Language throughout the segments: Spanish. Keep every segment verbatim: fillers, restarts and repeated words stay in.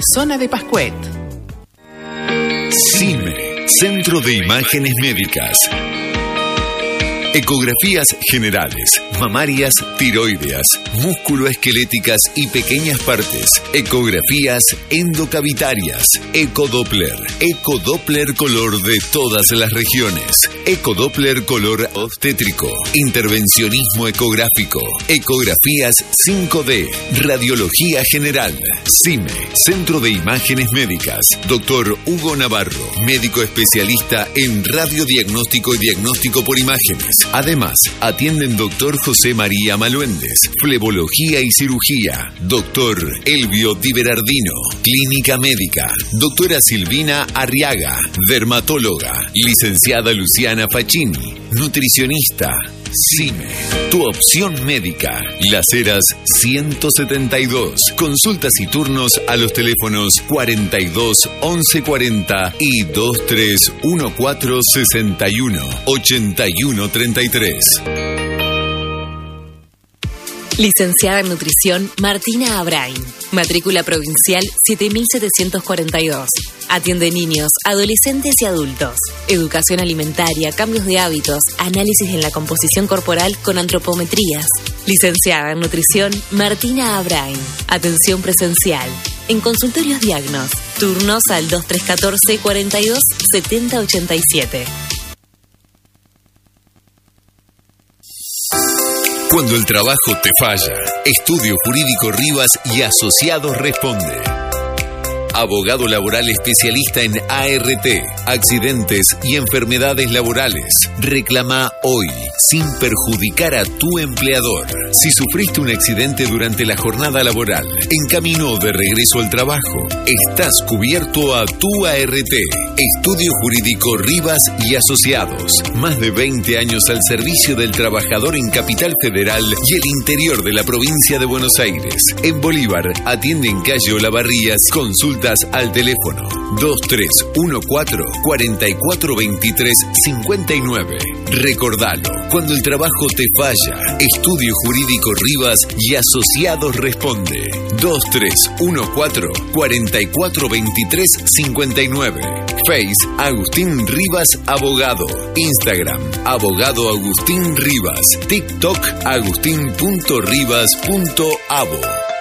zona de Pascuet. CIME, Centro de Imágenes Médicas. Ecografías generales, mamarias, tiroideas, músculoesqueléticas y pequeñas partes. Ecografías endocavitarias. Ecodoppler. Ecodoppler color de todas las regiones. Ecodoppler color obstétrico. Intervencionismo ecográfico. Ecografías cinco D. Radiología general. CIME, Centro de Imágenes Médicas. Doctor Hugo Navarro, médico especialista en radiodiagnóstico y diagnóstico por imágenes. Además, atienden doctor José María Maluendes, flebología y cirugía, doctor Elvio Di Berardino, clínica médica, doctora Silvina Arriaga, dermatóloga, licenciada Luciana Facchini, nutricionista. CIME, tu opción médica. Las Heras ciento setenta y dos. Consultas y turnos a los teléfonos cuarenta y dos, once cuarenta y veintitrés catorce sesenta y uno, ochenta y uno treinta y tres. Licenciada en Nutrición Martina Abrain. Matrícula provincial siete mil setecientos cuarenta y dos. Atiende niños, adolescentes y adultos. Educación alimentaria, cambios de hábitos, análisis en la composición corporal con antropometrías. Licenciada en Nutrición Martina Abrain. Atención presencial. En consultorios Diagnos. Turnos al dos tres uno cuatro, cuarenta y dos, setenta ochenta y siete. Cuando el trabajo te falla, Estudio Jurídico Rivas y Asociados responde. Abogado laboral especialista en A R T, accidentes y enfermedades laborales. Reclama hoy, sin perjudicar a tu empleador. Si sufriste un accidente durante la jornada laboral, en camino de regreso al trabajo, estás cubierto a tu A R T. Estudio Jurídico Rivas y Asociados. Más de veinte años al servicio del trabajador en Capital Federal y el interior de la provincia de Buenos Aires. En Bolívar, atiende en calle Olavarrías. Consultas al teléfono dos tres uno cuatro, cuatro cuatro dos tres cinco nueve. Recordalo, cuando el trabajo te falla, Estudio Jurídico Rivas y Asociados responde. dos tres uno cuatro, cuatro cuatro dos tres cinco nueve. Face Agustín Rivas Abogado. Instagram Abogado Agustín Rivas. TikTok agustín punto rivas punto abo.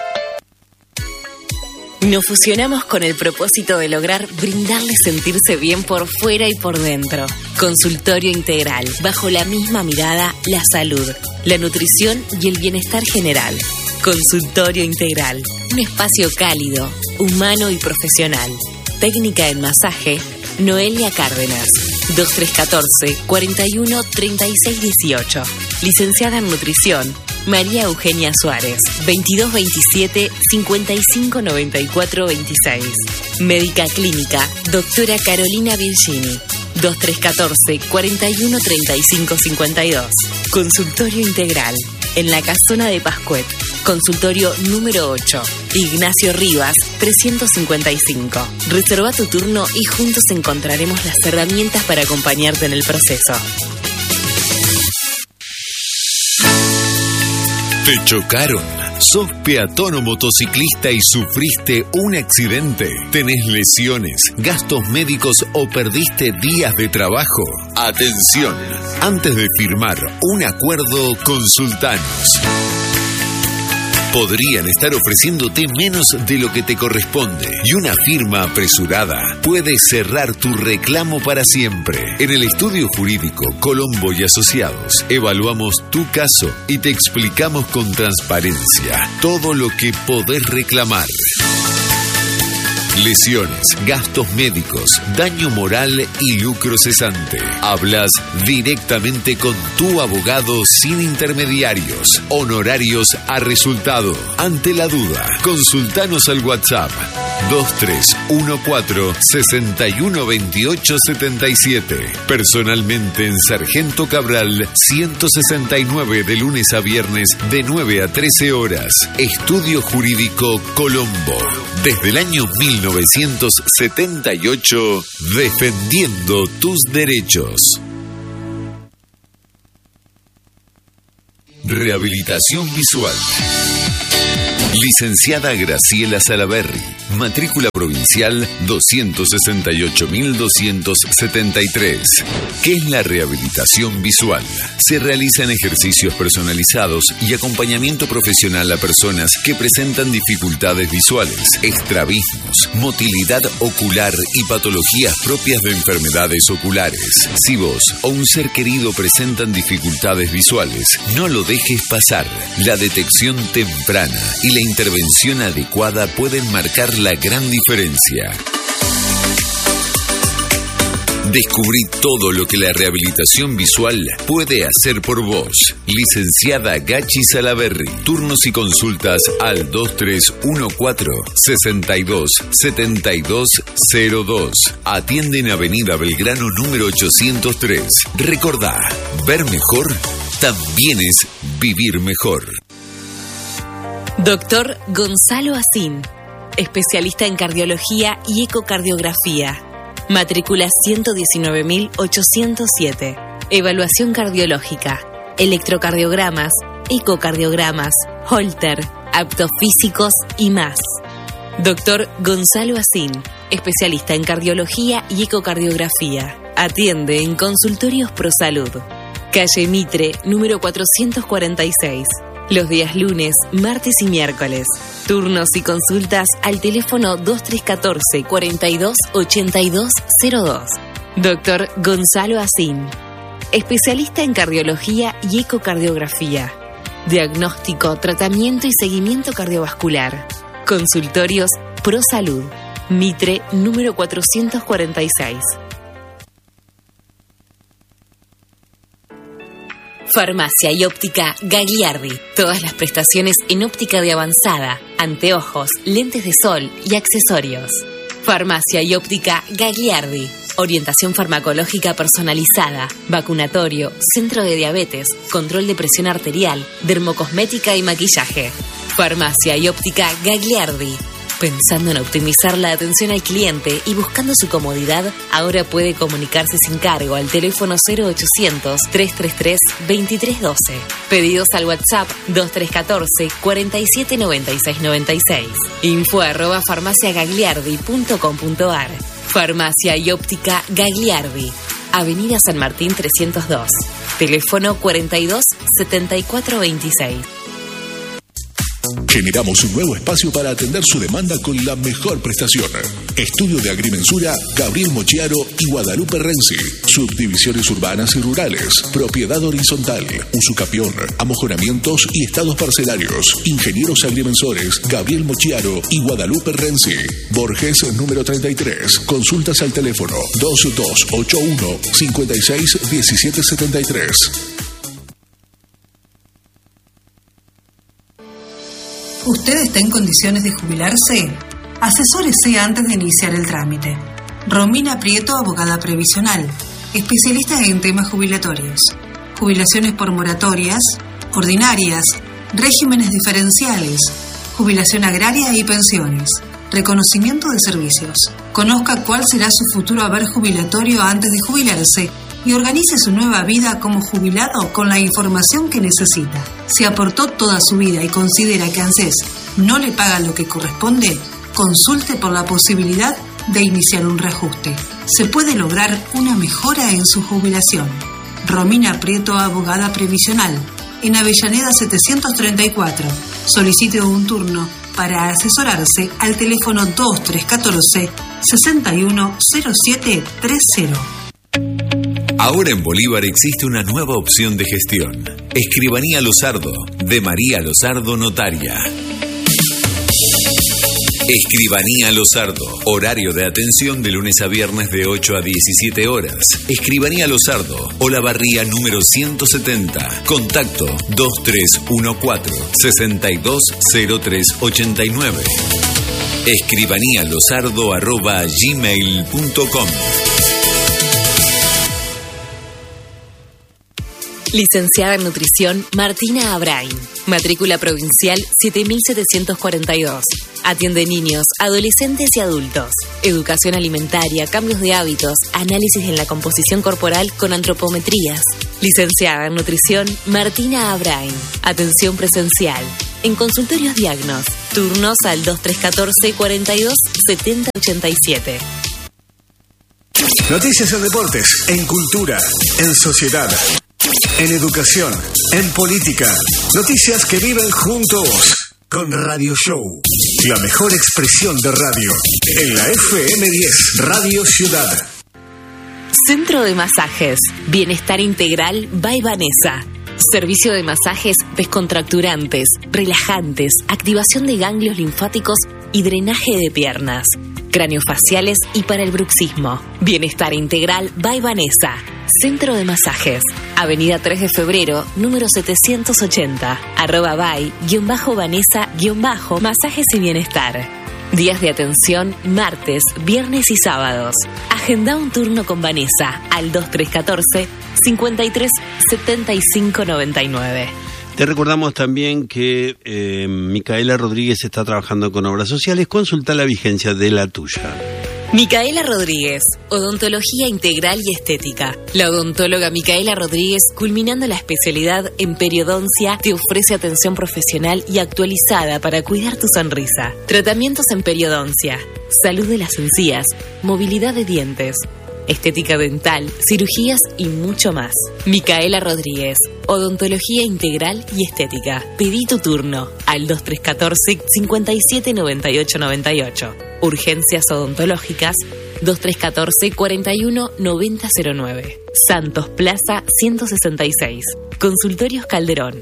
Nos fusionamos con el propósito de lograr brindarle sentirse bien por fuera y por dentro. Consultorio integral, bajo la misma mirada, la salud, la nutrición y el bienestar general. Consultorio integral, un espacio cálido, humano y profesional. Técnica en masaje, Noelia Cárdenas. dos tres uno cuatro, cuarenta y uno, treinta y seis dieciocho. Licenciada en Nutrición, María Eugenia Suárez. veintidós veintisiete, cincuenta y cinco noventa y cuatro veintiséis. Médica clínica, doctora Carolina Virgini. dos tres uno cuatro, cuarenta y uno, treinta y cinco cincuenta y dos. Consultorio integral, en la casona de Pascuet. Consultorio número ocho. Ignacio Rivas, trescientos cincuenta y cinco. Reserva tu turno y juntos encontraremos las herramientas para acompañarte en el proceso. ¿Te chocaron? ¿Sos peatón o motociclista y sufriste un accidente? ¿Tenés lesiones, gastos médicos o perdiste días de trabajo? Atención, antes de firmar un acuerdo, consultanos. Podrían estar ofreciéndote menos de lo que te corresponde y una firma apresurada puede cerrar tu reclamo para siempre. En el Estudio Jurídico Colombo y Asociados evaluamos tu caso y te explicamos con transparencia todo lo que podés reclamar. Lesiones, gastos médicos, daño moral y lucro cesante. Hablas directamente con tu abogado sin intermediarios. Honorarios a resultado. Ante la duda, consultanos al WhatsApp dos tres uno cuatro, seis uno dos ocho siete siete. Personalmente en Sargento Cabral ciento sesenta y nueve de lunes a viernes de nueve a trece horas. Estudio Jurídico Colombo. Desde el año mil novecientos setenta y ocho, defendiendo tus derechos. Rehabilitación visual. Licenciada Graciela Salaberry, matrícula provincial doscientos sesenta y ocho mil doscientos setenta y tres. ¿Qué es la rehabilitación visual? Se realizan ejercicios personalizados y acompañamiento profesional a personas que presentan dificultades visuales, estrabismos, motilidad ocular y patologías propias de enfermedades oculares. Si vos o un ser querido presentan dificultades visuales, no lo dejes pasar. La detección temprana y la intervención adecuada pueden marcar la gran diferencia. Descubrí todo lo que la rehabilitación visual puede hacer por vos. Licenciada Gachi Salaberry. Turnos y consultas al dos tres uno cuatro, seis dos, siete dos cero dos. Atiende en Avenida Belgrano número ochocientos tres. Recordá, ver mejor también es vivir mejor. Doctor Gonzalo Asín, especialista en cardiología y ecocardiografía. Matrícula ciento diecinueve mil ochocientos siete. Evaluación cardiológica, electrocardiogramas, ecocardiogramas, Holter, aptos físicos y más. Doctor Gonzalo Asín, especialista en cardiología y ecocardiografía. Atiende en Consultorios ProSalud. Calle Mitre, número cuatrocientos cuarenta y seis. Los días lunes, martes y miércoles. Turnos y consultas al teléfono dos tres uno cuatro, cuarenta y dos, ochenta y dos cero dos. Doctor Gonzalo Asín, especialista en cardiología y ecocardiografía. Diagnóstico, tratamiento y seguimiento cardiovascular. Consultorios ProSalud. Mitre, número cuatrocientos cuarenta y seis. Farmacia y óptica Gagliardi. Todas las prestaciones en óptica de avanzada, anteojos, lentes de sol y accesorios. Farmacia y óptica Gagliardi. Orientación farmacológica personalizada, vacunatorio, centro de diabetes, control de presión arterial, dermocosmética y maquillaje. Farmacia y óptica Gagliardi. Pensando en optimizar la atención al cliente y buscando su comodidad, ahora puede comunicarse sin cargo al teléfono cero ochocientos, trescientos treinta y tres, veintitrés doce. Pedidos al WhatsApp dos tres uno cuatro, cuarenta y siete noventa y seis noventa y seis. Info arroba farmaciagagliardi punto com punto ar. Farmacia y óptica Gagliardi. Avenida San Martín trescientos dos. Teléfono cuarenta y dos, setenta y cuatro veintiséis. Generamos un nuevo espacio para atender su demanda con la mejor prestación. Estudio de Agrimensura, Gabriel Mochiaro y Guadalupe Renzi. Subdivisiones urbanas y rurales. Propiedad horizontal, usucapión, amojonamientos y estados parcelarios. Ingenieros agrimensores, Gabriel Mochiaro y Guadalupe Renzi. Borges, número treinta y tres. Consultas al teléfono dos dos ocho uno, cinco seis uno siete siete tres. ¿Usted está en condiciones de jubilarse? Asesórese antes de iniciar el trámite. Romina Prieto, abogada previsional, especialista en temas jubilatorios, jubilaciones por moratorias, ordinarias, regímenes diferenciales, jubilación agraria y pensiones, reconocimiento de servicios. Conozca cuál será su futuro haber jubilatorio antes de jubilarse y organice su nueva vida como jubilado con la información que necesita. Si aportó toda su vida y considera que ANSES no le paga lo que corresponde, consulte por la posibilidad de iniciar un reajuste. Se puede lograr una mejora en su jubilación. Romina Prieto, abogada previsional, en Avellaneda setecientos treinta y cuatro. Solicite un turno para asesorarse al teléfono dos tres uno cuatro, seis uno cero siete tres cero. Ahora en Bolívar existe una nueva opción de gestión. Escribanía Losardo, de María Losardo Notaria. Escribanía Losardo. Horario de atención de lunes a viernes de ocho a diecisiete horas. Escribanía Losardo, Olavarría número ciento setenta. Contacto dos tres uno cuatro, seis dos cero tres ocho nueve. Escribanía Losardo arroba gmail punto com. Licenciada en Nutrición Martina Abrain. Matrícula provincial siete mil setecientos cuarenta y dos. Atiende niños, adolescentes y adultos. Educación alimentaria, cambios de hábitos, análisis en la composición corporal con antropometrías. Licenciada en Nutrición Martina Abrain. Atención presencial. en Consultorios Diagnos. Turnos al dos tres uno cuatro, cuarenta y dos, setenta ochenta y siete. Noticias en deportes, en cultura, en sociedad, en educación, en política. Noticias que viven junto a vos. Con Radio Show, la mejor expresión de radio. En la F M diez, Radio Ciudad. Centro de Masajes, Bienestar Integral by Vanessa. Servicio de masajes descontracturantes, relajantes, activación de ganglios linfáticos y drenaje de piernas, craniofaciales y para el bruxismo. Bienestar Integral by Vanessa. Centro de Masajes, Avenida tres de febrero, número setecientos ochenta, arroba by, guión bajo Vanessa, guión bajo, masajes y bienestar. Días de atención, martes, viernes y sábados. Agenda un turno con Vanessa al dos tres uno cuatro, cincuenta y tres, setenta y cinco noventa y nueve. Te recordamos también que eh, Micaela Rodríguez está trabajando con obras sociales. Consulta la vigencia de la tuya. Micaela Rodríguez, odontología integral y estética. La odontóloga Micaela Rodríguez, culminando la especialidad en periodoncia, te ofrece atención profesional y actualizada para cuidar tu sonrisa. Tratamientos en periodoncia, salud de las encías, movilidad de dientes, estética dental, cirugías y mucho más. Micaela Rodríguez, odontología integral y estética. Pedí tu turno al dos tres uno cuatro, cincuenta y siete noventa y ocho noventa y ocho. Urgencias odontológicas dos tres uno cuatro, cuarenta y uno, noventa cero nueve. Santos Plaza ciento sesenta y seis. Consultorios Calderón.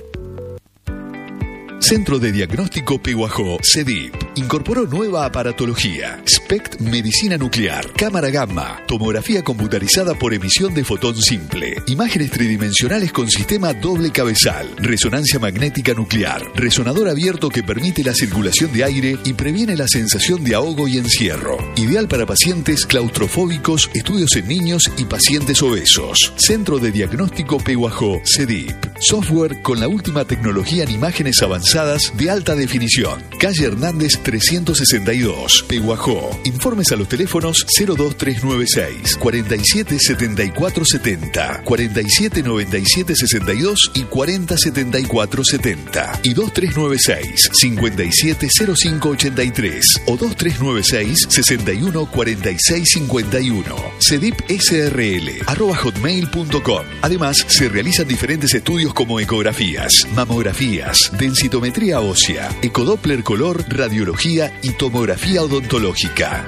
Centro de Diagnóstico Pehuajó, C D I P, incorporó nueva aparatología, S P E C T Medicina Nuclear, Cámara Gamma, tomografía computarizada por emisión de fotón simple, imágenes tridimensionales con sistema doble cabezal, resonancia magnética nuclear, resonador abierto que permite la circulación de aire y previene la sensación de ahogo y encierro, ideal para pacientes claustrofóbicos, estudios en niños y pacientes obesos. Centro de Diagnóstico Pehuajó, C D I P, software con la última tecnología en imágenes avanzadas de alta definición. Calle Hernández trescientos sesenta y dos, Pehuajó. Informes a los teléfonos cero dos tres nueve seis, cuarenta y siete setenta y cuatro setenta, cuarenta y siete noventa y siete sesenta y dos y cuarenta setenta y cuatro setenta y dos tres nueve seis, cincuenta y siete cero cinco ochenta y tres o dos tres nueve seis, sesenta y uno cuarenta y seis cincuenta y uno. cedipsrl arroba hotmail punto com. Además, se realizan diferentes estudios como ecografías, mamografías, densitometría ósea, ecodoppler color, radiología y tomografía odontológica.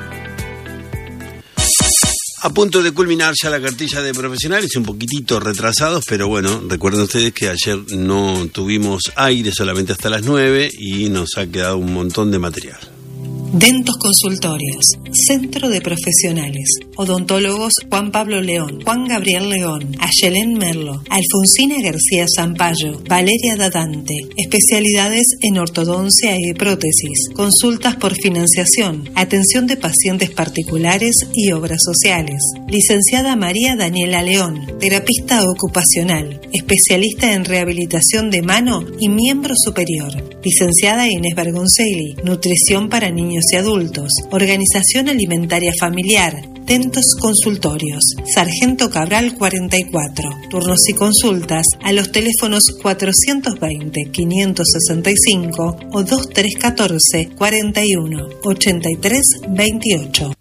A punto de culminar ya la cartilla de profesionales, un poquitito retrasados, pero bueno, recuerden ustedes que ayer no tuvimos aire, solamente hasta las nueve, y nos ha quedado un montón de material. Dentos Consultorios, Centro de Profesionales, Odontólogos Juan Pablo León, Juan Gabriel León, Ayelén Merlo, Alfonsina García Zampayo, Valeria Dadante, especialidades en ortodoncia y prótesis, consultas por financiación, atención de pacientes particulares y obras sociales. Licenciada María Daniela León, terapista ocupacional, especialista en rehabilitación de mano y miembro superior. Licenciada Inés Bergoncelli, nutrición para niños y adultos, organización alimentaria familiar, Dentos Consultorios, Sargento Cabral cuarenta y cuatro, turnos y consultas a los teléfonos cuatrocientos veinte, quinientos sesenta y cinco o dos tres uno cuatro, cuarenta y uno, ochenta y tres veintiocho.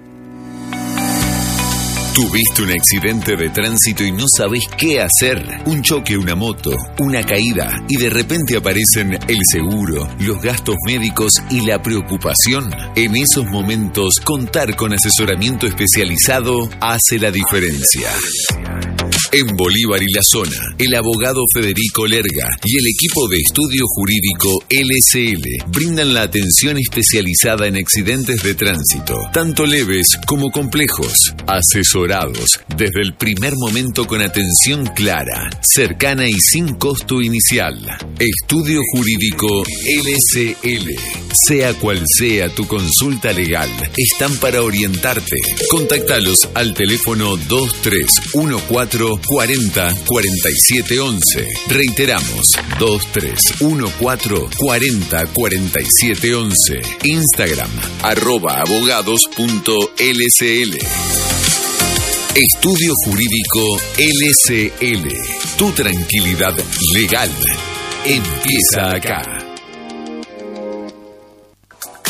¿Tuviste un accidente de tránsito y no sabés qué hacer? Un choque, una moto, una caída y de repente aparecen el seguro, los gastos médicos y la preocupación. En esos momentos, contar con asesoramiento especializado hace la diferencia. En Bolívar y la zona, el abogado Federico Lerga y el equipo de estudio jurídico L S L brindan la atención especializada en accidentes de tránsito, tanto leves como complejos, asesorados desde el primer momento con atención clara, cercana y sin costo inicial. Estudio jurídico L S L. Sea cual sea tu consulta legal, están para orientarte. Contáctalos al teléfono dos tres uno cuatro, cuarenta, cuarenta y siete once. Reiteramos, dos tres uno cuatro, cuarenta, cuarenta y siete once. Instagram, arroba abogados.lsl. Estudio Jurídico L S L. Tu tranquilidad legal empieza acá.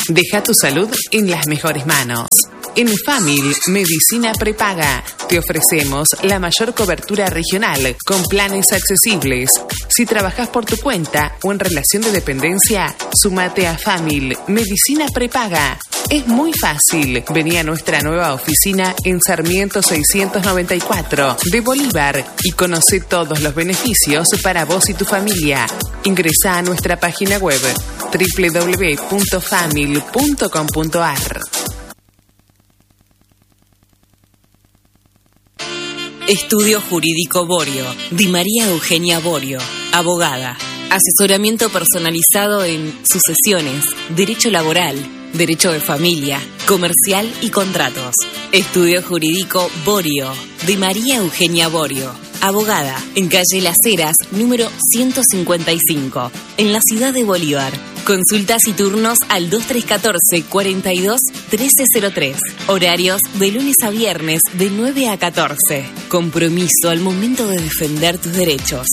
Deja tu salud en las mejores manos. En Famil Medicina Prepaga te ofrecemos la mayor cobertura regional con planes accesibles. Si trabajas por tu cuenta o en relación de dependencia, sumate a Famil Medicina Prepaga. Es muy fácil. Vení a nuestra nueva oficina en Sarmiento seiscientos noventa y cuatro de Bolívar y conoce todos los beneficios para vos y tu familia. Ingresá a nuestra página web doble u doble u doble u punto famil punto com punto a r. Estudio Jurídico Borio, Di María Eugenia Borio, abogada. Asesoramiento personalizado en sucesiones, derecho laboral, derecho de familia, comercial y contratos. Estudio Jurídico Borio, Di María Eugenia Borio, abogada. En calle Las Heras, número ciento cincuenta y cinco, en la ciudad de Bolívar. Consultas y turnos al dos tres uno cuatro, cuarenta y dos, trece cero tres. Horarios de lunes a viernes de nueve a catorce. Compromiso al momento de defender tus derechos.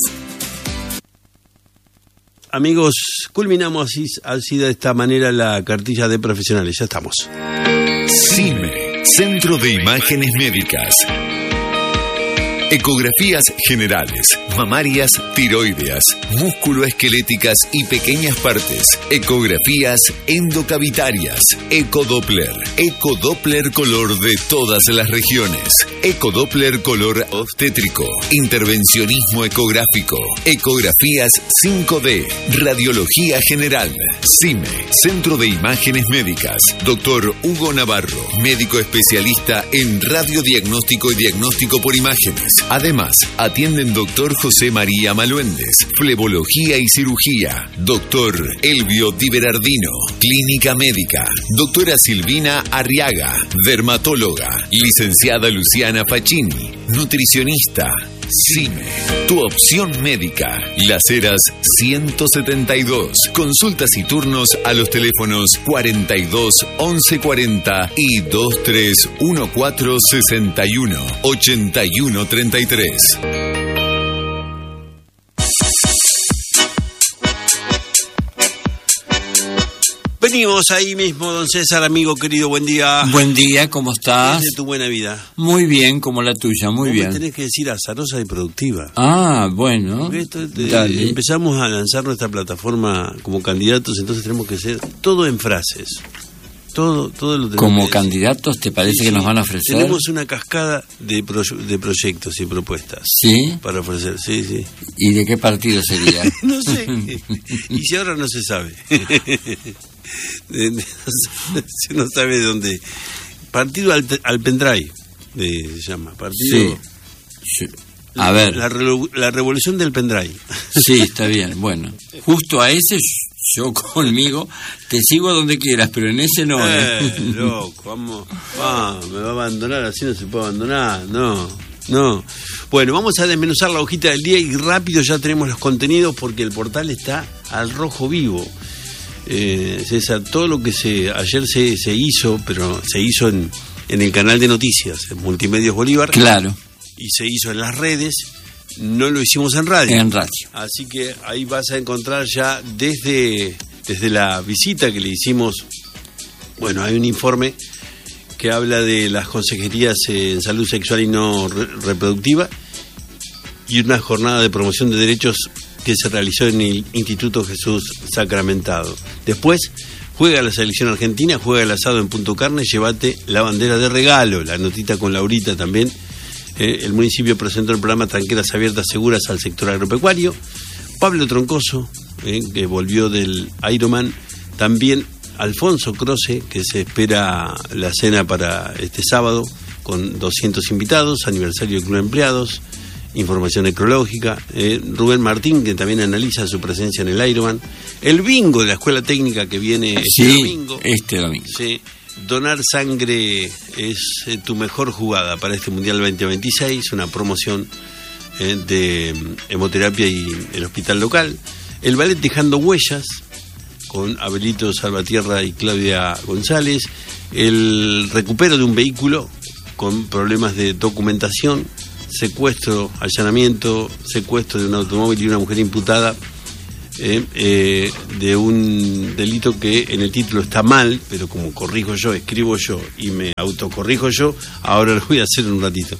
Amigos, culminamos así, así de esta manera la cartilla de profesionales. Ya estamos. CIME, Centro de Imágenes Médicas. Ecografías generales, mamarias, tiroideas, músculoesqueléticas y pequeñas partes. Ecografías endocavitarias. Ecodoppler. Ecodoppler color de todas las regiones. Ecodoppler color obstétrico. Intervencionismo ecográfico. Ecografías cinco D. Radiología general. CIME, Centro de Imágenes Médicas. Doctor Hugo Navarro, médico especialista en radiodiagnóstico y diagnóstico por imágenes. Además, atienden doctor José María Maluendes, flebología y cirugía, doctor Elvio Di Berardino, clínica médica, doctora Silvina Arriaga, dermatóloga, licenciada Luciana Pacini, nutricionista. CIME, tu opción médica. Las Heras ciento setenta y dos. Consultas y turnos a los teléfonos cuarenta y dos, once cuarenta y veintitrés catorce sesenta y uno, ochenta y uno treinta y tres. Venimos ahí mismo, don César, amigo querido, buen día. Buen día, ¿cómo estás? ¿Qué es de tu buena vida? Muy bien, como la tuya, muy Vos bien. me tenés que decir azarosa y productiva. Ah, bueno. Esto, eh, empezamos a lanzar nuestra plataforma como candidatos, entonces tenemos que ser todo en frases. Todo, todo lo ¿Como candidatos te parece sí, que nos van a ofrecer? Tenemos una cascada de, pro, de proyectos y propuestas. ¿Sí? Para ofrecer, sí, sí. ¿Y de qué partido sería? No sé. Y si ahora no se sabe. Si no sabe de dónde. Partido al, al pendrive eh, se llama. Partido. Sí. Sí. A ver. La, la revolución del pendrive. Sí, está bien. Bueno, justo a ese yo conmigo te sigo donde quieras, pero en ese no. Eh, eh. Loco, vamos. Ah, me va a abandonar, así no se puede abandonar. No, no. Bueno, vamos a desmenuzar la hojita del día y rápido ya tenemos los contenidos porque el portal está al rojo vivo. Eh, César, todo lo que se ayer se, se hizo, pero se hizo en, en el canal de noticias, en Multimedios Bolívar. Claro. Y se hizo en las redes, no lo hicimos en radio. En radio. Así que ahí vas a encontrar ya desde, desde la visita que le hicimos, bueno, hay un informe que habla de las consejerías en salud sexual y no re- reproductiva y una jornada de promoción de derechos que se realizó en el Instituto Jesús Sacramentado. Después juega la selección argentina, juega el asado en Punto Carne, llévate la bandera de regalo, la notita con Laurita también. Eh, el municipio presentó el programa Tranqueras Abiertas Seguras al sector agropecuario. Pablo Troncoso, eh, que volvió del Ironman. También Alfonso Croce, que se espera la cena para este sábado con doscientos invitados, aniversario del Club de Empleados, información necrológica. Eh, Rubén Martín, que también analiza su presencia en el Ironman. El bingo de la Escuela Técnica que viene este sí, domingo. este domingo. Sí. Donar sangre es eh, tu mejor jugada para este Mundial veinte veintiséis, una promoción eh, de hemoterapia y el hospital local. El ballet Dejando Huellas, con Abelito Salvatierra y Claudia González. El recupero de un vehículo con problemas de documentación, secuestro, allanamiento, secuestro de un automóvil y una mujer imputada eh, eh, de un delito que en el título está mal, pero como corrijo yo, escribo yo y me autocorrijo yo, ahora lo voy a hacer en un ratito.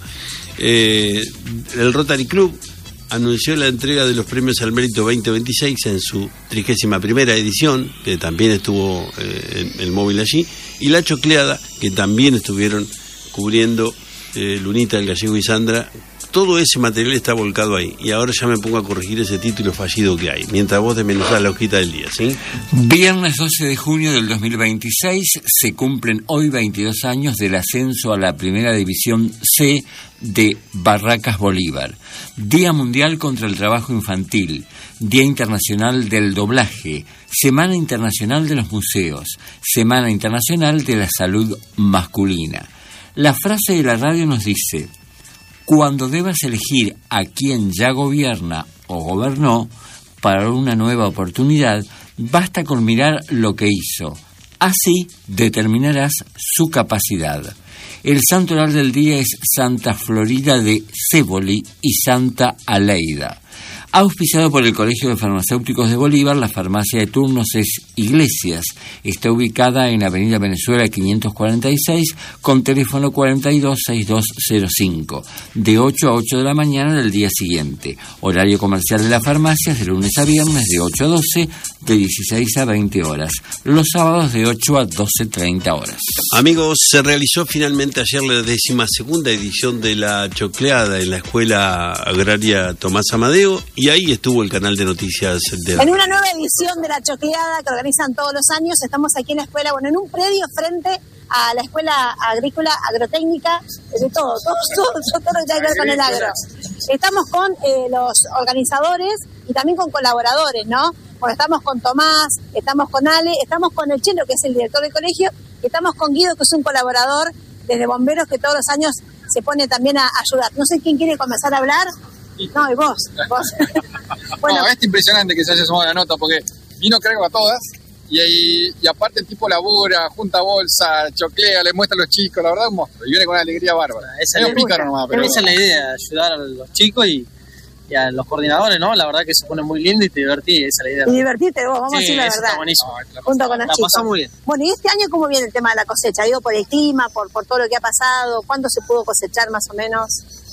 Eh, el Rotary Club anunció la entrega de los premios al mérito veinte veintiséis en su trigésima primera edición, que también estuvo eh, el móvil allí, y La Chocleada, que también estuvieron cubriendo eh, Lunita, el Gallego y Sandra. Todo ese material está volcado ahí, y ahora ya me pongo a corregir ese título fallido que hay, mientras vos desmenuzás la hojita del día, ¿sí? Viernes doce de junio del dos mil veintiséis se cumplen hoy veintidós años del ascenso a la Primera División C de Barracas Bolívar. Día Mundial contra el Trabajo Infantil, Día Internacional del Doblaje, Semana Internacional de los Museos, Semana Internacional de la Salud Masculina. La frase de la radio nos dice: cuando debas elegir a quien ya gobierna o gobernó para una nueva oportunidad, basta con mirar lo que hizo. Así determinarás su capacidad. El santo oral del día es Santa Florida de Céboli y Santa Aleida. Auspiciado por el Colegio de Farmacéuticos de Bolívar, la farmacia de turnos es Iglesias. Está ubicada en Avenida Venezuela quinientos cuarenta y seis con teléfono cuarenta y dos sesenta y dos cero cinco, de ocho a ocho de la mañana del día siguiente. Horario comercial de la farmacia es de lunes a viernes de ocho a doce, de dieciséis a veinte horas. Los sábados de ocho a doce treinta horas. Amigos, se realizó finalmente ayer la decimasegunda edición de La Chocleada en la Escuela Agraria Tomás Amadeo, y ahí estuvo el canal de noticias de... En una nueva edición de La Chocleada que organizan todos los años, estamos aquí en la escuela, bueno, en un predio frente a la Escuela Agrícola Agrotécnica, de todo, todo, todo, todo lo que tiene que ver con el agro. Estamos con eh, los organizadores y también con colaboradores, ¿no? Bueno, estamos con Tomás, estamos con Ale, estamos con el Chelo, que es el director del colegio, y estamos con Guido, que es un colaborador desde Bomberos, que todos los años se pone también a ayudar. No sé quién quiere comenzar a hablar. No, y vos. vos. Bueno, no, es impresionante que se haya sumado la nota, porque vino creo a todas, y, y, y aparte el tipo labura, junta bolsa, choclea, le muestra a los chicos, la verdad es un monstruo, y viene con una alegría bárbara. Esa, es, pícaro nomás, pero... esa es la idea, ayudar a los chicos y, y a los coordinadores, ¿no? La verdad que se pone muy lindo y te divertís, esa es la idea. Y divertirte vos, vamos sí, a decir la verdad. Está buenísimo. No, junto con los la chicos. Pasó muy bien. Bueno, ¿y este año cómo viene el tema de la cosecha? Digo, por el clima, por, por todo lo que ha pasado, ¿cuándo se pudo cosechar más o menos?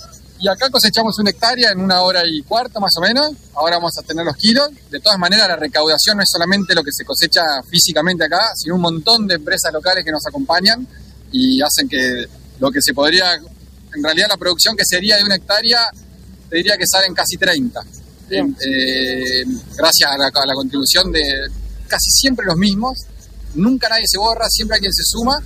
Y acá cosechamos una hectárea en una hora y cuarto más o menos. Ahora vamos a tener los kilos. De todas maneras, la recaudación no es solamente lo que se cosecha físicamente acá, sino un montón de empresas locales que nos acompañan y hacen que lo que se podría, en realidad la producción que sería de una hectárea, te diría que salen casi treinta. Eh, eh, gracias a la, a la contribución de casi siempre los mismos. Nunca nadie se borra, siempre hay quien se suma.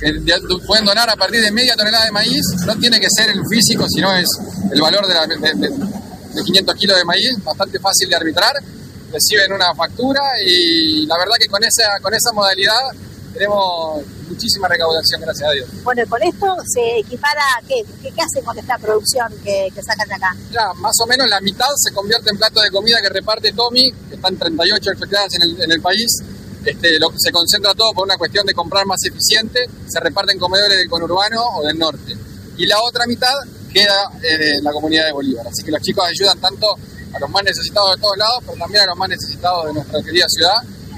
Pueden donar a partir de media tonelada de maíz, no tiene que ser el físico, sino es el valor de, la, de, de, de quinientos kilos de maíz, bastante fácil de arbitrar, reciben una factura y la verdad que con esa, con esa modalidad tenemos muchísima recaudación, gracias a Dios. Bueno, con esto se equipara, ¿qué, qué, qué hacen con esta producción que, que sacan de acá? Ya, más o menos la mitad se convierte en plato de comida que reparte Tommy, que están treinta y ocho chocleadas en el, en el país. Este, lo, se concentra todo por una cuestión de comprar más eficiente, se reparten comedores del conurbano o del norte. Y la otra mitad queda eh, en la comunidad de Bolívar. Así que los chicos ayudan tanto a los más necesitados de todos lados, pero también a los más necesitados de nuestra querida ciudad,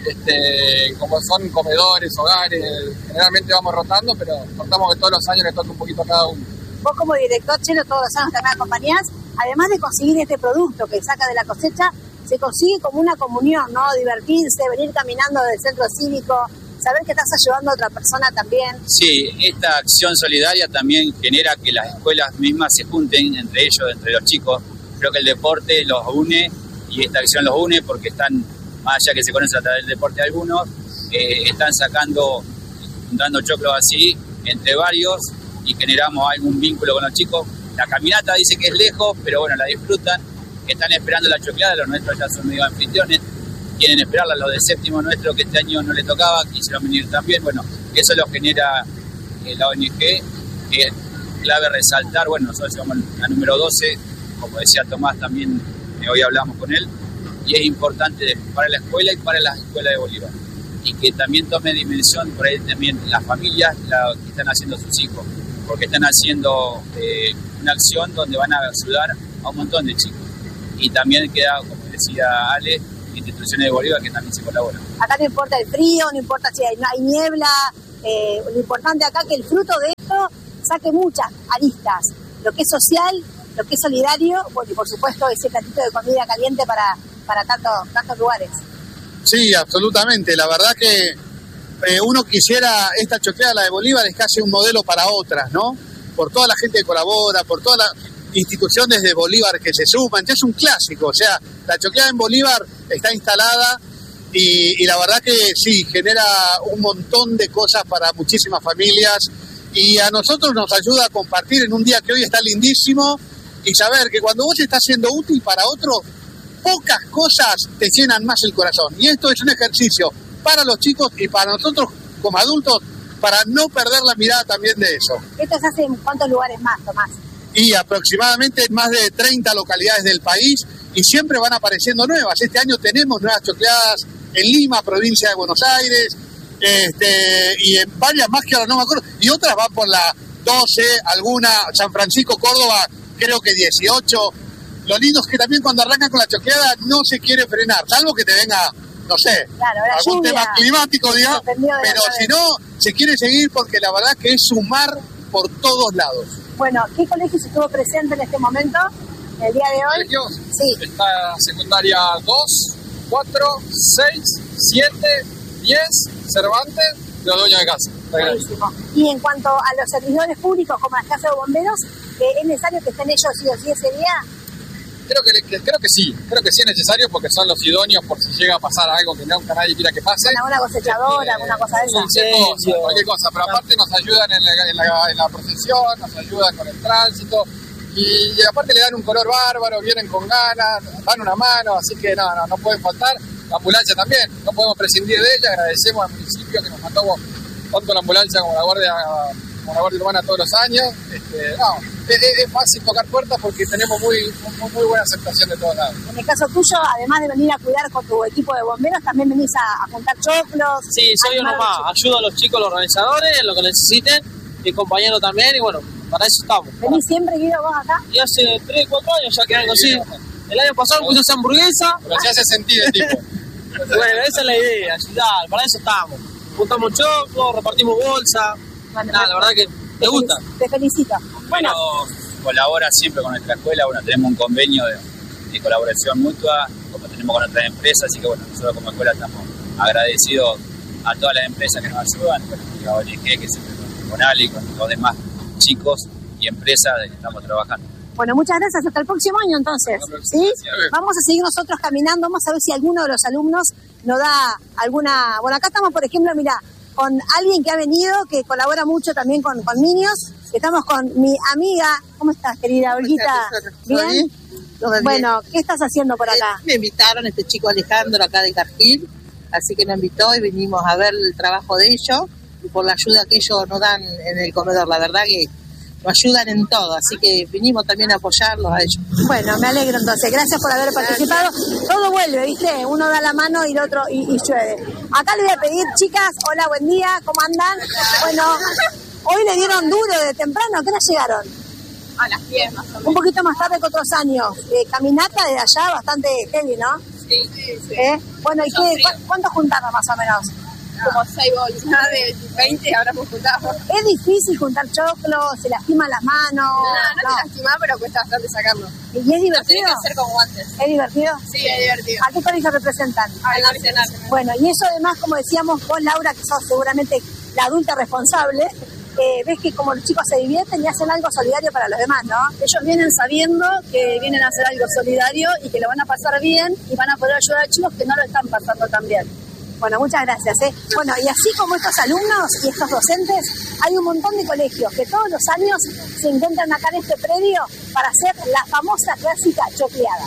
este, como son comedores, hogares. Generalmente vamos rotando, pero contamos que todos los años les toca un poquito a cada uno. Vos como director, Chelo, todos los años también acompañás, además de conseguir este producto que saca de la cosecha, se consigue como una comunión, ¿no? Divertirse, venir caminando del centro cívico, saber que estás ayudando a otra persona también. Sí, esta acción solidaria también genera que las escuelas mismas se junten entre ellos, entre los chicos. Creo que el deporte los une y esta acción los une porque están, más allá que se conocen a través del deporte algunos, eh, están sacando, juntando choclos así entre varios y generamos algún vínculo con los chicos. La caminata dice que es lejos, pero bueno, la disfrutan. Están esperando la chocleada, los nuestros ya son medio anfitriones, quieren esperarla, los de séptimo nuestro que este año no les tocaba, quisieron venir también, bueno, eso lo genera eh, la O N G, que es clave resaltar, bueno, nosotros somos la número doce, como decía Tomás también, eh, hoy hablamos con él, y es importante de, para la escuela y para la escuela de Bolívar, y que también tome dimensión por ahí también las familias la, que están haciendo sus hijos, porque están haciendo eh, una acción donde van a ayudar a un montón de chicos. Y también queda, como decía Ale, instituciones de Bolívar que también se colaboran. Acá no importa el frío, no importa si hay, no hay niebla, eh, lo importante acá es que el fruto de esto saque muchas aristas, lo que es social, lo que es solidario, bueno, y por supuesto ese platito de comida caliente para, para tantos, tantos lugares. Sí, absolutamente, la verdad que eh, uno quisiera, esta chocleada, la de Bolívar, es casi un modelo para otras, ¿no? Por toda la gente que colabora, por todas las instituciones de Bolívar que se suman, ya es un clásico, o sea, la chocleada en Bolívar está instalada y, y la verdad que sí, genera un montón de cosas para muchísimas familias y a nosotros nos ayuda a compartir en un día que hoy está lindísimo y saber que cuando vos estás siendo útil para otro, pocas cosas te llenan más el corazón. Y esto es un ejercicio para los chicos y para nosotros como adultos, para no perder la mirada también de eso. ¿Esto se hace en cuántos lugares más, Tomás? Y aproximadamente en más de treinta localidades del país y siempre van apareciendo nuevas. Este año tenemos nuevas chocleadas en Lima, provincia de Buenos Aires, este, y en varias más que ahora no me acuerdo, y otras van por la doce, alguna, San Francisco, Córdoba, creo que dieciocho. Lo lindo es que también cuando arrancan con la chocleada no se quiere frenar, salvo que te venga, no sé, claro, algún lluvia, tema climático, digamos, pero si no, se quiere seguir porque la verdad que es sumar por todos lados. Bueno, ¿qué colegios estuvo presente en este momento, el día de hoy? ¿Colegios? Sí. Está secundaria dos, cuatro, seis, siete, diez, Cervantes, los dueños de casa. Buenísimo. Y en cuanto a los servidores públicos, como las casas de bomberos, ¿es necesario que estén ellos sí o sí ese día? Creo que, que, creo que sí, creo que sí es necesario porque son los idóneos por si llega a pasar algo que nunca nadie quiera que pase. ¿Alguna cosechadora, eh, alguna cosa de esa? Cualquier cosa, cualquier cosa, pero aparte nos ayudan en la, en, la, en la procesión, nos ayudan con el tránsito y, y aparte le dan un color bárbaro, vienen con ganas, dan una mano, así que no, no, no pueden faltar. La ambulancia también, no podemos prescindir de ella, agradecemos al municipio que nos mandó tanto la ambulancia como la guardia, como la guardia urbana todos los años. Este, no, es, es fácil tocar puertas porque tenemos muy, muy, muy buena aceptación de todos lados. En el caso tuyo, además de venir a cuidar con tu equipo de bomberos, también venís a, a juntar choclos. Sí, soy uno más, ayudo a los chicos, los organizadores, en lo que necesiten, mis compañeros también, y bueno, para eso estamos. ¿Venís siempre, Guido, vos acá? Y hace tres, cuatro años ya que vengo así. El año pasado puse esa hamburguesa. Pero se hace sentir el tipo. Bueno, esa es la idea, ayudar, para eso estamos. Juntamos choclos, repartimos bolsa. Bueno, nada, la verdad que te gusta. Te felicito. Bueno, colabora siempre con nuestra escuela, bueno, tenemos un convenio de, de colaboración mutua, como tenemos con otras empresas, así que bueno, nosotros como escuela estamos agradecidos a todas las empresas que nos ayudan, bueno, la O N G, que siempre con Ali, con los demás chicos y empresas de que estamos trabajando. Bueno, muchas gracias. Hasta el próximo año, entonces. ¿Sí? Vamos a seguir nosotros caminando. Vamos a ver si alguno de los alumnos nos da alguna... Bueno, acá estamos, por ejemplo, mira, con alguien que ha venido, que colabora mucho también con, con niños. Estamos con mi amiga. ¿Cómo estás, querida Olguita? ¿Bien? Bueno, ¿qué estás haciendo por acá? Me invitaron este chico Alejandro acá de Cargill, así que nos invitó y venimos a ver el trabajo de ellos y por la ayuda que ellos nos dan en el comedor. La verdad que nos ayudan en todo, así que vinimos también a apoyarlos a ellos. Bueno, me alegro entonces, gracias por haber participado. Todo vuelve, ¿viste? Uno da la mano y el otro y, y llueve. Acá le voy a pedir, chicas, hola, buen día, ¿cómo andan? Bueno, hoy le dieron duro de temprano, ¿a qué hora llegaron? A las diez más o menos. Un poquito más tarde que otros años. Eh, caminata desde allá, bastante heavy, ¿no? Sí, sí, sí. ¿Eh? Bueno, ¿y qué, cu cuánto juntaron más o menos? Como seis bolsas de veinte habremos juntado. ¿Es difícil juntar choclos? ¿Se lastiman las manos? No, no, no te lastima, pero cuesta bastante sacarlo. ¿Y es divertido? Lo tenés que hacer con guantes. ¿Es divertido? Sí, es divertido. ¿A qué colegio representan? Al Nacional. Bueno, y eso además, como decíamos, vos, Laura, que sos seguramente la adulta responsable, eh, ves que como los chicos se divierten y hacen algo solidario para los demás, ¿no? Ellos vienen sabiendo que vienen a hacer algo solidario y que lo van a pasar bien y van a poder ayudar a chicos que no lo están pasando tan bien. Bueno, muchas gracias. ¿eh? Bueno, y así como estos alumnos y estos docentes, hay un montón de colegios que todos los años se encuentran acá en este predio para hacer la famosa clásica chocleada.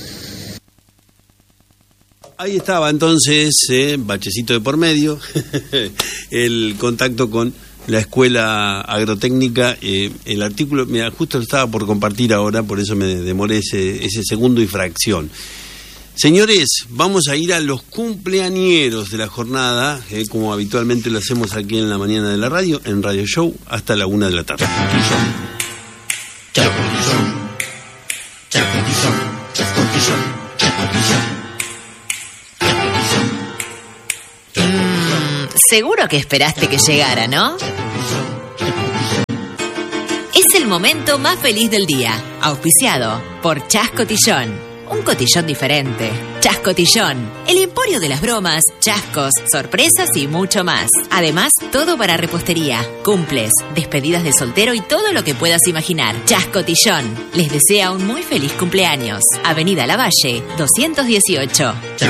Ahí estaba entonces, eh, bachecito de por medio, el contacto con la escuela agrotécnica. Eh, el artículo, mira, justo lo estaba por compartir ahora, por eso me demoré ese, ese segundo y fracción. Señores, vamos a ir a los cumpleañeros de la jornada, eh, como habitualmente lo hacemos aquí en la mañana de la radio, en Radio Show, hasta la una de la tarde. Seguro que esperaste que llegara, ¿no? Es el momento más feliz del día, auspiciado por Chas Cotillón. Un cotillón diferente. Chas Cotillón, el emporio de las bromas, chascos, sorpresas y mucho más. Además, todo para repostería, cumples, despedidas de soltero y todo lo que puedas imaginar. Chas Cotillón les desea un muy feliz cumpleaños. Avenida Lavalle, doscientos dieciocho. Chas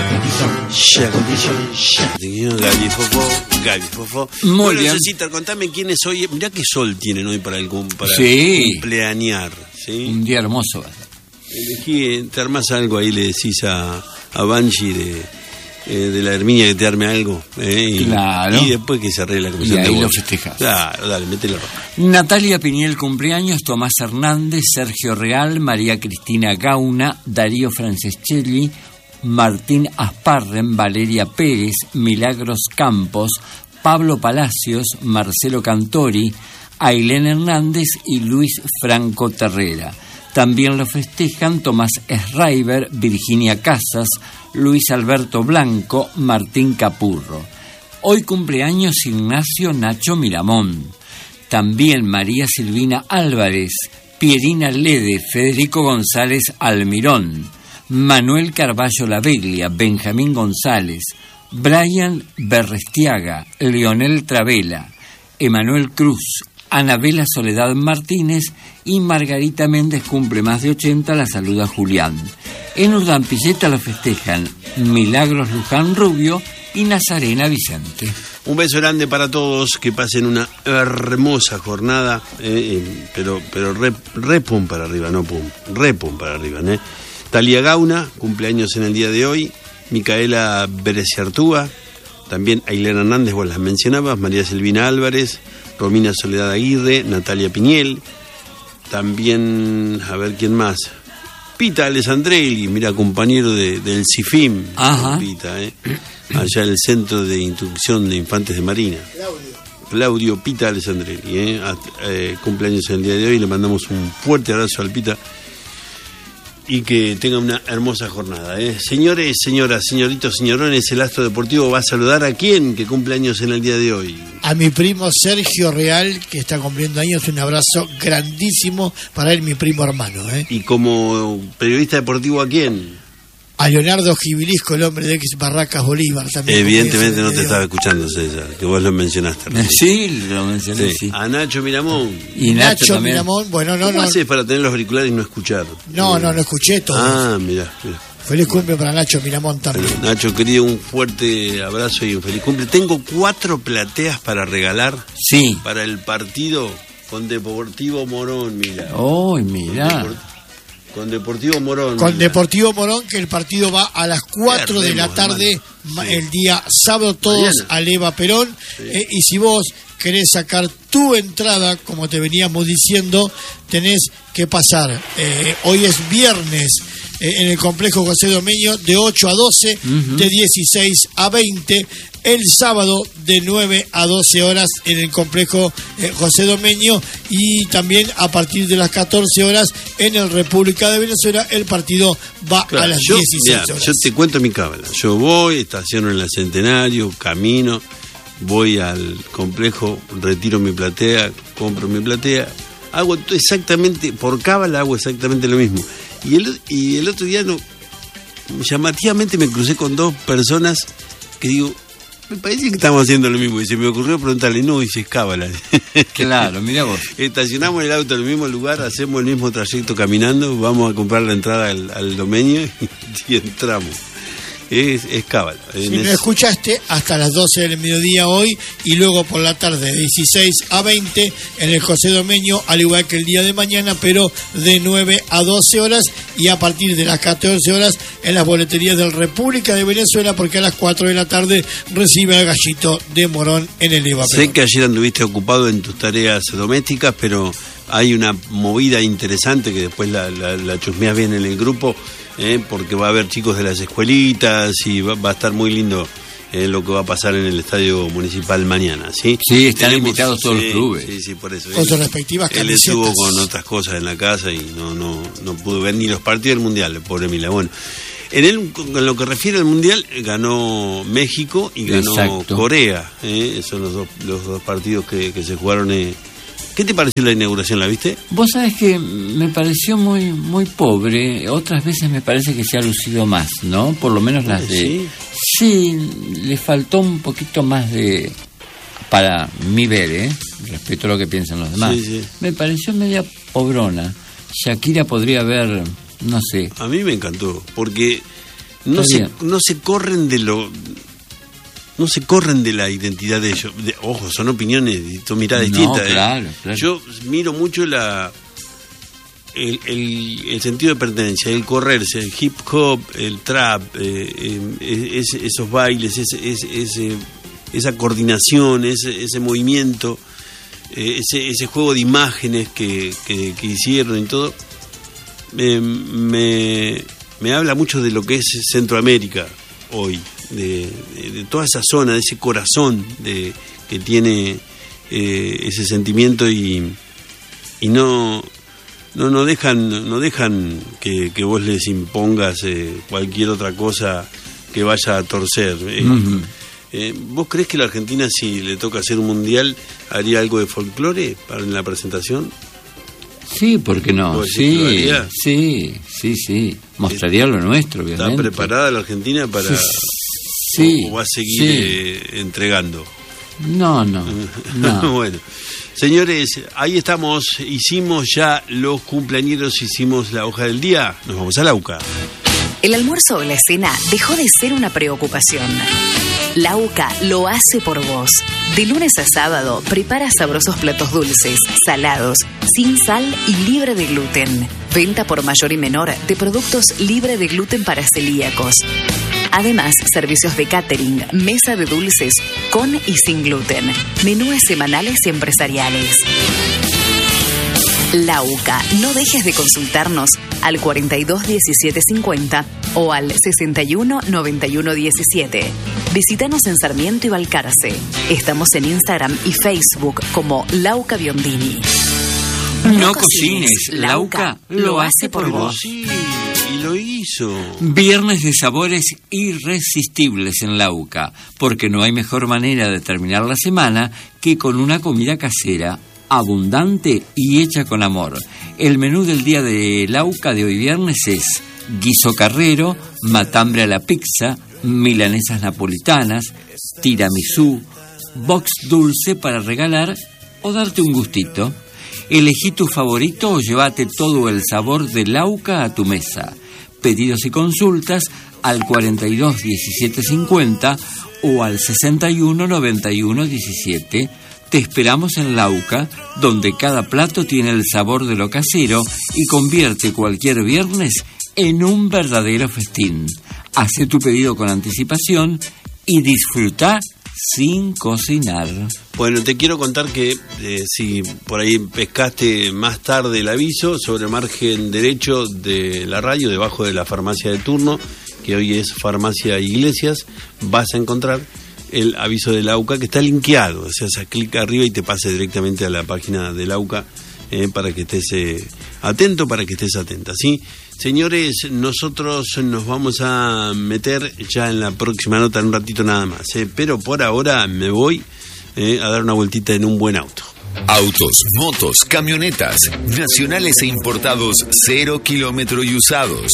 Cotillón, Chas Cotillón, Gaby Fofó, Gaby Fofó. Muy bueno, bien. Cecita, contame quién es hoy. Mirá qué sol tienen hoy para el, para Sí. cumpleañar. ¿Sí? Un día hermoso. Elegí, te armás algo ahí, le decís a, a Banshee de, eh, de la Herminia que te arme algo. Eh, y, Claro. Y después que se arregle la Y comisión de ahí lo bola. festejas. Claro, dale, métele ropa. Natalia Piñel cumpleaños, Tomás Hernández, Sergio Real, María Cristina Gauna, Darío Franceschelli, Martín Asparren, Valeria Pérez, Milagros Campos, Pablo Palacios, Marcelo Cantori, Ailén Hernández y Luis Franco Terrera. También lo festejan Tomás Schreiber, Virginia Casas, Luis Alberto Blanco, Martín Capurro. Hoy cumpleaños Ignacio Nacho Miramón. También María Silvina Álvarez, Pierina Lede, Federico González Almirón, Manuel Carballo Laveglia, Benjamín González, Brian Berrestiaga, Leonel Travela, Emanuel Cruz, Anabela Soledad Martínez y Margarita Méndez cumple más de ochenta, la saluda Julián. En Urdampilleta lo festejan Milagros Luján Rubio y Nazarena Vicente. Un beso grande para todos, que pasen una hermosa jornada, eh, eh, pero pero re, re pum para arriba, no pum, re pum para arriba. ¿eh? Talia Gauna, cumpleaños en el día de hoy, Micaela Bereciartúa, también Ailén Hernández, vos las mencionabas, María Silvina Álvarez, Romina Soledad Aguirre, Natalia Piñel, también, a ver quién más, Pita Alessandrelli, mira, compañero de, del CIFIM, Ajá. Pita, eh, allá el Centro de Instrucción de Infantes de Marina. Claudio. Claudio Pita Alessandrelli, eh, a, eh, cumpleaños el día de hoy, le mandamos un fuerte abrazo al Pita y que tenga una hermosa jornada. ¿eh? Señores, señoras, señoritos, señorones, el Astro Deportivo va a saludar a quién que cumple años en el día de hoy. A mi primo Sergio Real, que está cumpliendo años, un abrazo grandísimo para él, mi primo hermano. ¿eh? Y como periodista deportivo, ¿a quién? A Leonardo Gibilisco, el hombre de X Barracas Bolívar. También Evidentemente no te estaba escuchando, César, que vos lo mencionaste. ¿no? Sí, lo mencioné, sí. sí. A Nacho Miramón. Y Nacho, Nacho Miramón, bueno, no, ¿Cómo no. haces para tener los auriculares y no escuchar? No, no, no escuché todo. Ah, mira, mira. Feliz cumple para Nacho Miramón también. Bueno, Nacho, querido, un fuerte abrazo y un feliz cumple. Tengo cuatro plateas para regalar. Sí. Para el partido con Deportivo Morón, mira. Oh, mira. Con Deportivo Morón. Con mira. Deportivo Morón, que el partido va a las cuatro de la tarde, hermano. el día sábado, todos Mañana. al Eva Perón. Sí. Eh, y si vos querés sacar tu entrada, como te veníamos diciendo, tenés que pasar. Eh, hoy es viernes eh, en el complejo José Domeño de ocho a doce, uh-huh. de dieciséis a veinte. El sábado de nueve a doce horas en el complejo eh, José Domeño, y también a partir de las catorce horas en el República de Venezuela el partido va Claro, a las yo, dieciséis mirá, horas. Yo te cuento mi cábala. Yo voy, estaciono en el Centenario, camino, voy al complejo, retiro mi platea, compro mi platea, hago exactamente, por cábala hago exactamente lo mismo. Y el, y el otro día no, llamativamente me crucé con dos personas que digo, me parece que estamos haciendo lo mismo. Y se me ocurrió preguntarle, no, dice, cábala. Claro, mira vos. Estacionamos el auto en el mismo lugar, hacemos el mismo trayecto caminando, vamos a comprar la entrada al, al domenio y, y entramos. Es, es cábala. Si no escuchaste, hasta las doce del mediodía hoy, y luego por la tarde de dieciséis a veinte en el José Domeño, al igual que el día de mañana, pero de nueve a doce horas, y a partir de las catorce horas en las boleterías del República de Venezuela, porque a las cuatro de la tarde recibe al Gallito de Morón en el Eva Perón. Sé que ayer anduviste ocupado en tus tareas domésticas, pero hay una movida interesante que después la, la, la chusmeas bien en el grupo, eh, porque va a haber chicos de las escuelitas y va, va a estar muy lindo eh, lo que va a pasar en el Estadio Municipal mañana, ¿sí? Sí, están Tenemos, invitados todos sí, los clubes. Sí, sí, por eso. Con sus respectivas Él camisetas. estuvo con otras cosas en la casa y no, no, no pudo ver ni los partidos del Mundial, el pobre Mila. Bueno, En, el, en lo que refiere al Mundial, ganó México y ganó Exacto. Corea. ¿eh? Esos son los dos, los dos partidos que, que se jugaron. Eh. ¿Qué te pareció la inauguración? ¿La viste? Vos sabés que me pareció muy muy pobre. Otras veces me parece que se ha lucido más, ¿no? Por lo menos las de... Sí, sí le faltó un poquito más de... Para mi ver, ¿eh? Respeto a lo que piensan los demás. Sí, sí. Me pareció media pobrona. Shakira podría haber... No sé. A mí me encantó, porque no se, no se corren de lo... No se corren de la identidad de ellos. De, ojo, son opiniones y tu mirada no, distinta. Claro, ¿eh? claro. Yo miro mucho la el, el, el sentido de pertenencia, el correrse, el hip hop, el trap, eh, eh, es, esos bailes, ese, ese, ese, esa coordinación, ese, ese movimiento, eh, ese, ese juego de imágenes que, que, que hicieron y todo. Me, me, me habla mucho de lo que es Centroamérica hoy, de, de, de toda esa zona, de ese corazón de, que tiene eh, ese sentimiento y, y no, no no dejan no dejan que, que vos les impongas eh, cualquier otra cosa que vaya a torcer. Eh, uh-huh. eh, ¿Vos creés que la Argentina, si le toca hacer un mundial, haría algo de folclore para en la presentación? Sí, ¿por qué no? Sí, sí, sí, sí. Mostraría lo nuestro, obviamente. ¿Está preparada la Argentina para...? Sí. ¿O va a seguir sí. eh, entregando? No, no, no. Bueno, señores, ahí estamos. Hicimos ya los cumpleañeros, hicimos la hoja del día. Nos vamos a Lauca. El almuerzo o la cena dejó de ser una preocupación. Lauca lo hace por vos. De lunes a sábado, prepara sabrosos platos dulces, salados, sin sal y libre de gluten. Venta por mayor y menor de productos libre de gluten para celíacos. Además, servicios de catering, mesa de dulces con y sin gluten, menúes semanales y empresariales. Lauca, no dejes de consultarnos al cuarenta y dos diecisiete cincuenta o al sesenta y uno noventa y uno diecisiete. Visítanos en Sarmiento y Balcarce. Estamos en Instagram y Facebook como Lauca Biondini. No, no cocines, Lauca lo hace por vos. Sí, y lo hizo. Viernes de sabores irresistibles en Lauca, porque no hay mejor manera de terminar la semana que con una comida casera, abundante y hecha con amor. El menú del día de Lauca de hoy viernes es guiso carrero, matambre a la pizza, milanesas napolitanas, tiramisú, box dulce para regalar o darte un gustito. Elegí tu favorito o llévate todo el sabor de Lauca a tu mesa. Pedidos y consultas al cuarenta y dos diecisiete cincuenta o al sesenta y uno noventa y uno diecisiete. Te esperamos en Lauca, donde cada plato tiene el sabor de lo casero y convierte cualquier viernes en un verdadero festín. Hace tu pedido con anticipación y disfruta sin cocinar. Bueno, te quiero contar que eh, si por ahí pescaste más tarde el aviso, sobre el margen derecho de la radio, debajo de la farmacia de turno, que hoy es Farmacia Iglesias, vas a encontrar el aviso de Lauca, que está linkeado, o sea, se clica arriba y te pase directamente a la página de Lauca, eh, para que estés eh, atento, para que estés atenta, ¿sí? Señores, nosotros nos vamos a meter ya en la próxima nota en un ratito nada más, eh, pero por ahora me voy eh, a dar una vueltita en un buen auto. Autos, motos, camionetas, nacionales e importados, cero kilómetro y usados.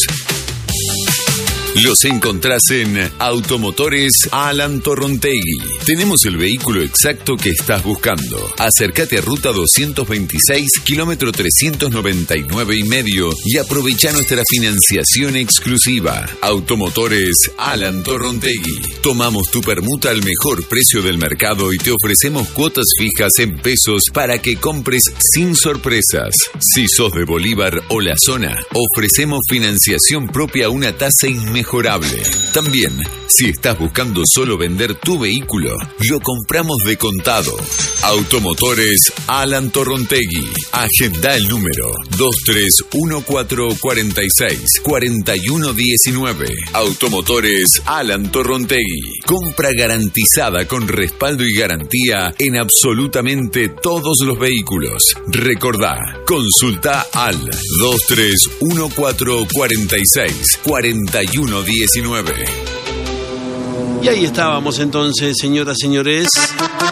Los encontrás en Automotores Alan Torrontegui. Tenemos el vehículo exacto que estás buscando. Acércate a Ruta doscientos veintiséis, kilómetro trescientos noventa y nueve y medio y aprovecha nuestra financiación exclusiva. Automotores Alan Torrontegui. Tomamos tu permuta al mejor precio del mercado y te ofrecemos cuotas fijas en pesos para que compres sin sorpresas. Si sos de Bolívar o la zona, ofrecemos financiación propia a una tasa inmejorable. También, si estás buscando solo vender tu vehículo, lo compramos de contado. Automotores Alan Torrontegui. Agenda el número dos tres uno cuatro cuatro seis cuatro uno uno nueve. Automotores Alan Torrontegui. Compra garantizada con respaldo y garantía en absolutamente todos los vehículos. Recordá, consulta al dos tres uno cuatro cuatro seis cuatro uno uno diecinueve. Y ahí estábamos entonces, señoras, señores.